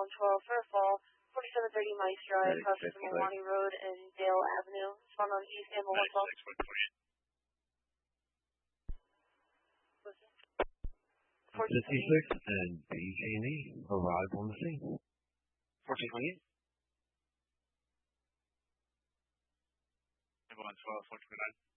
112 for a fall, 4730 Mice Drive, across from Milwaukee Road and Dale Avenue. Spawn on East Amble 112. 56 and BG&E arrive on the scene. 1428. Ambulance 12, 1429.